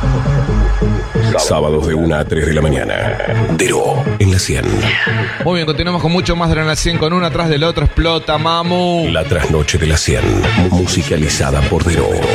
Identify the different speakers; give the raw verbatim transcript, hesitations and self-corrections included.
Speaker 1: Sábados de una a tres de la mañana. Dero en la cien.
Speaker 2: Muy bien, continuamos con mucho más de la cien, con uno atrás del otro. Explota, mamu.
Speaker 1: La trasnoche de la cien. Musicalizada por Dero.